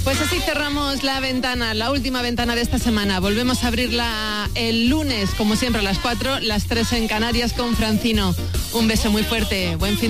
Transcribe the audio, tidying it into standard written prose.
Pues así cerramos la ventana, la última ventana de esta semana. Volvemos a abrirla el lunes, como siempre, a las 4, las 3 en Canarias con Francino. Un beso muy fuerte, buen fin de semana.